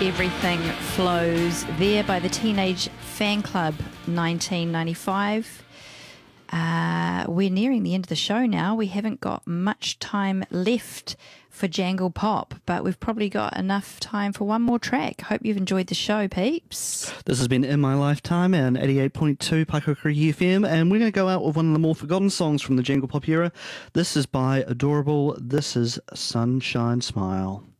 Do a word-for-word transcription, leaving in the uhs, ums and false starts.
Everything Flows there by the Teenage Fan Club nineteen ninety-five. Uh, we're nearing the end of the show now. We haven't got much time left for Jangle Pop, but we've probably got enough time for one more track. Hope you've enjoyed the show, peeps. This has been In My Lifetime and eighty-eight point two Paikokiri F M, and we're going to go out with one of the more forgotten songs from the Jangle Pop era. This is by Adorable. This is Sunshine Smile.